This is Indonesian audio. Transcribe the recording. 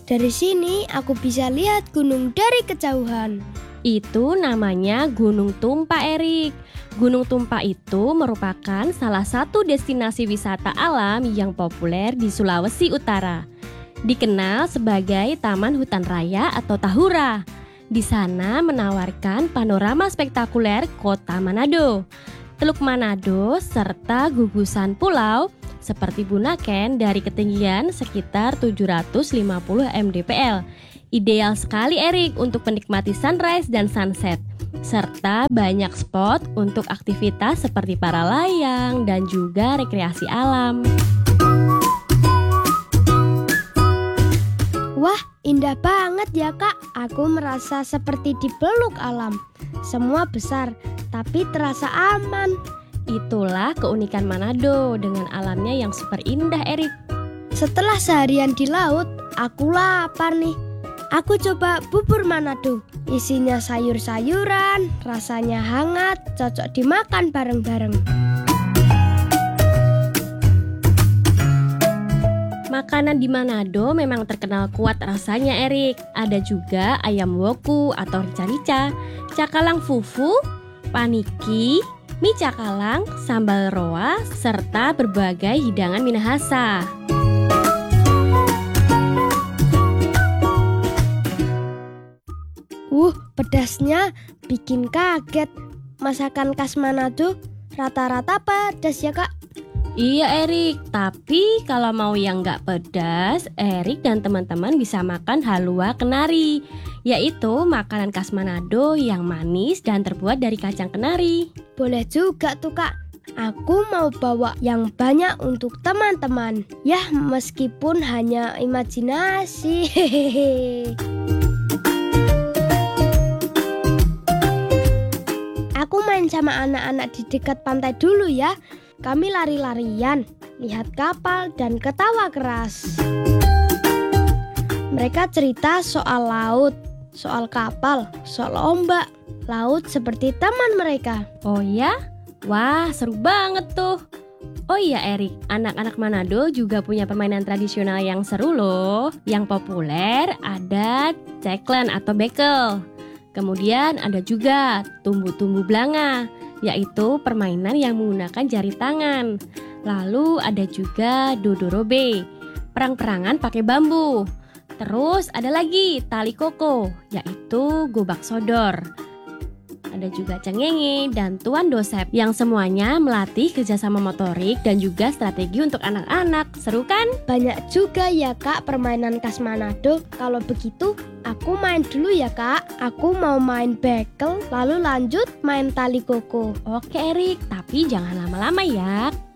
Dari sini aku bisa lihat gunung dari kejauhan. Itu namanya Gunung Tumpa, Erik. Gunung Tumpa itu merupakan salah satu destinasi wisata alam yang populer di Sulawesi Utara. Dikenal sebagai Taman Hutan Raya atau Tahura. Di sana menawarkan panorama spektakuler kota Manado, Teluk Manado, serta gugusan pulau seperti Bunaken dari ketinggian sekitar 750 mdpl. Ideal sekali, Erik, untuk menikmati sunrise dan sunset, serta banyak spot untuk aktivitas seperti para layang dan juga rekreasi alam. Wah, indah banget ya Kak. Aku merasa seperti dipeluk alam. Semua besar, tapi terasa aman. Itulah keunikan Manado dengan alamnya yang super indah, Erik. Setelah seharian di laut, aku lapar nih. Aku coba bubur Manado. Isinya sayur-sayuran, rasanya hangat, cocok dimakan bareng-bareng. Makanan di Manado memang terkenal kuat rasanya, Erik. Ada juga ayam woku atau rica-rica, cakalang fufu, paniki, mie cakalang, sambal roa, serta berbagai hidangan Minahasa. Pedasnya bikin kaget. Masakan khas Manado rata-rata pedas ya Kak? Iya, Erik, tapi kalau mau yang nggak pedas, Erik dan teman-teman bisa makan halua kenari, yaitu makanan khas Manado yang manis dan terbuat dari kacang kenari. Boleh juga tuh Kak. Aku mau bawa yang banyak untuk teman-teman. Ya, meskipun hanya imajinasi. Hehehe. Aku main sama anak-anak di dekat pantai dulu ya. Kami lari-larian, lihat kapal dan ketawa keras. Mereka cerita soal laut, soal kapal, soal ombak. Laut seperti teman mereka. Oh ya? Wah, seru banget tuh. Oh iya, Erik, anak-anak Manado juga punya permainan tradisional yang seru loh. Yang populer ada ceklen atau bekel. Kemudian ada juga tumbuh-tumbuh belanga, yaitu permainan yang menggunakan jari tangan. Lalu ada juga dodorobe, perang-perangan pakai bambu. Terus ada lagi tali koko, yaitu gobak sodor. Ada juga cengenge dan tuan dosep yang semuanya melatih kerjasama motorik dan juga strategi untuk anak-anak. Seru kan? Banyak juga ya Kak permainan khas Manado. Kalau begitu aku main dulu ya Kak. Aku mau main bekel lalu lanjut main tali koko. Oke, Erik, tapi jangan lama-lama ya.